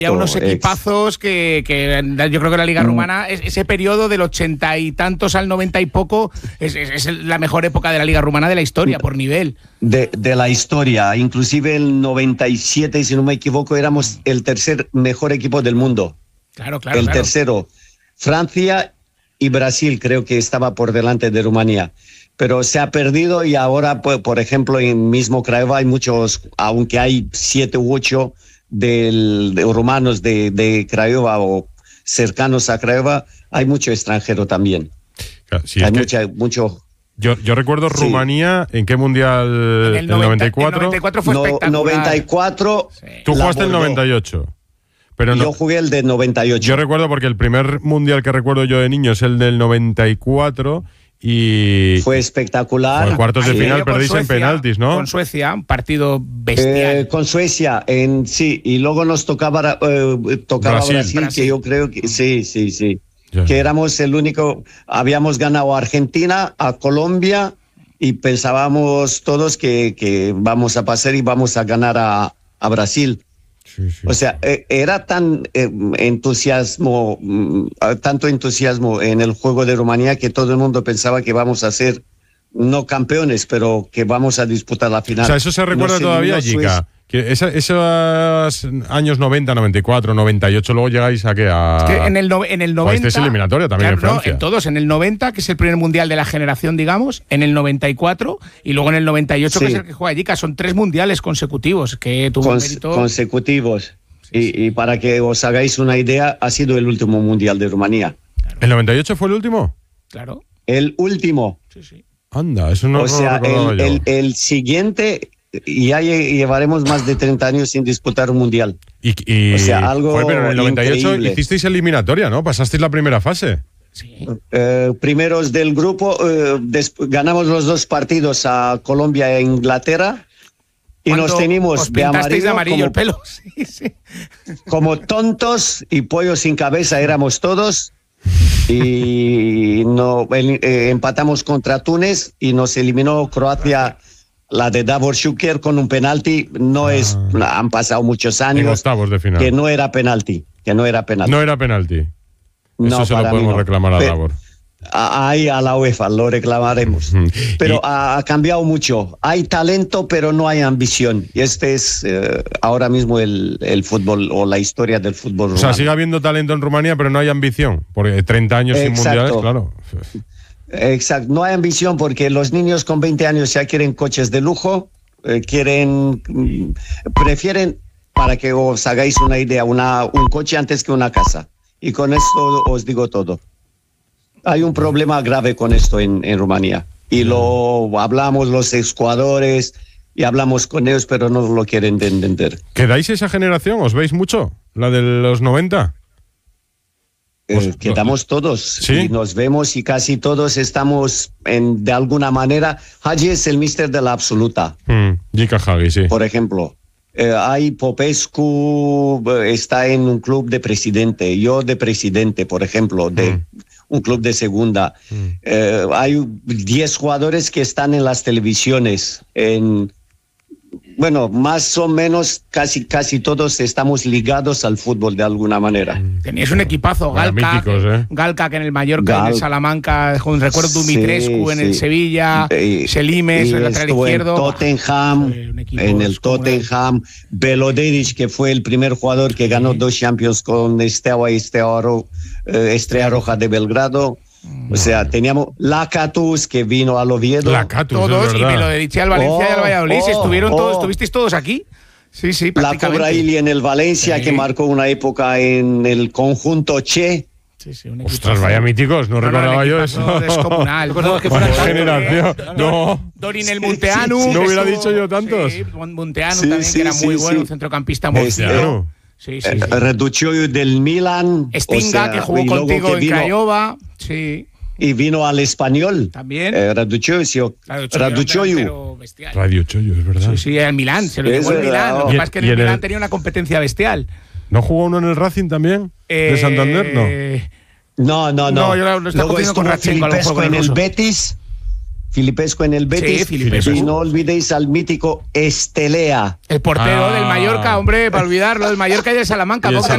Había unos equipazos que yo creo que la Liga Rumana, ese periodo del 80 y tantos al 90 y poco, es la mejor época de la Liga Rumana de la historia, por nivel. De la historia, inclusive el 97, si no me equivoco, éramos el tercer mejor equipo del mundo. Claro. Tercero. Francia y Brasil creo que estaba por delante de Rumanía. Pero se ha perdido y ahora, pues, por ejemplo, en mismo Craiova hay muchos, aunque hay 7 u 8 de rumanos de Craiova o cercanos a Craiova, hay mucho extranjero también. Claro, sí, hay mucho. Yo recuerdo Rumanía, ¿en qué mundial? El 94. El 94 fue espectacular. 94. Sí. Tú jugaste el 98. Pero yo jugué el del 98. Yo recuerdo porque el primer mundial que recuerdo yo de niño es el del 94 y fue espectacular. En cuartos de final perdéis en penaltis, ¿no? Con Suecia, un partido bestial. Con Suecia, sí, y luego nos tocaba Brasil, que yo creo que sí. Ya. Que éramos el único, habíamos ganado a Argentina, a Colombia y pensábamos todos que vamos a pasar y vamos a ganar a Brasil. Sí. O sea, era tanto entusiasmo en el juego de Rumanía que todo el mundo pensaba que vamos a ser no campeones, pero que vamos a disputar la final. O sea, eso se recuerda todavía, Jica. Que esos años 90, 94, 98, luego llegáis a qué? Es que en el 90. Es eliminatoria también, claro, en Francia. En todos, en el 90, que es el primer mundial de la generación, digamos, en el 94 y luego en el 98, que es el que juega Jica. Son 3 mundiales consecutivos que tuvo mérito. Consecutivos. Y para que os hagáis una idea, ha sido el último mundial de Rumanía. Claro. ¿El 98 fue el último? Claro. El último. Sí. Anda, eso no. O sea, el siguiente. Y ya llevaremos más de 30 años sin disputar un mundial. O sea, algo pero en el 98 increíble. Hicisteis eliminatoria, ¿no? Pasasteis la primera fase. Sí. Primeros del grupo, ganamos los 2 partidos a Colombia e Inglaterra y nos teníamos os pintasteis de amarillo el pelo. Sí. Como tontos y pollos sin cabeza éramos todos. Y empatamos contra Túnez y nos eliminó Croacia. La de Davor Šuker con un penalti han pasado muchos años. En octavos de final. Que no era penalti. No era penalti. Eso se lo podemos reclamar a Davor. Ahí a la UEFA lo reclamaremos. Pero ha cambiado mucho. Hay talento, pero no hay ambición. Y este es ahora mismo el fútbol o la historia del fútbol rumano. O sea, sigue habiendo talento en Rumanía, pero no hay ambición. Porque 30 años sin mundiales, claro. Exacto, no hay ambición porque los niños con 20 años ya quieren coches de lujo, prefieren, para que os hagáis una idea, un coche antes que una casa. Y con esto os digo todo. Hay un problema grave con esto en Rumanía. Y lo hablamos los exjugadores y hablamos con ellos, pero no lo quieren entender. ¿Quedáis esa generación? ¿Os veis mucho? ¿La de los 90? Quedamos todos, ¿sí? Y nos vemos y casi todos estamos de alguna manera. Hagi es el míster de la absoluta. Jica Hagi, sí. Por ejemplo, hay Popescu, está en un club de presidente, yo de presidente, por ejemplo, de un club de segunda. Hay 10 jugadores que están en las televisiones, bueno, más o menos casi todos estamos ligados al fútbol de alguna manera. Teníais un equipazo, Galca, que en el Mallorca, en el Salamanca, recuerdo Dumitrescu en el Sevilla, Selimes, el lateral izquierdo. En el Tottenham, Belodedic, que fue el primer jugador que ganó 2 Champions con Estrella Roja de Belgrado. O sea, teníamos Lacatus, que vino al Oviedo. Todos, y me lo dediché al Valencia y al Valladolid. ¿Estuvisteis todos aquí? Sí, prácticamente. La Cobraili en el Valencia, que marcó una época en el conjunto Che. Sí, ostras, vaya míticos, no recordaba yo eso. Descomunal. Generación. No. Dorin el Munteanu. No hubiera dicho yo tantos. Sí, Munteanu también, que era muy bueno, un centrocampista muy bueno. Sí. Raducioiu del Milan. Stinga, que jugó contigo en Craiova. Sí. Y vino al Español. También. Raducioiu. Raducioiu, es verdad. Sí, al Milán. Se lo llevó el Milán. Lo que pasa es que en el Milán tenía una competencia bestial. ¿No jugó uno en el Racing también? ¿De Santander? No. No, yo lo estaba confundiendo con Filipescu en el Betis. Filipescu en el Betis. Sí, y no olvidéis al mítico Estelea. El portero del Mallorca, hombre, para olvidarlo, del Mallorca y del Salamanca.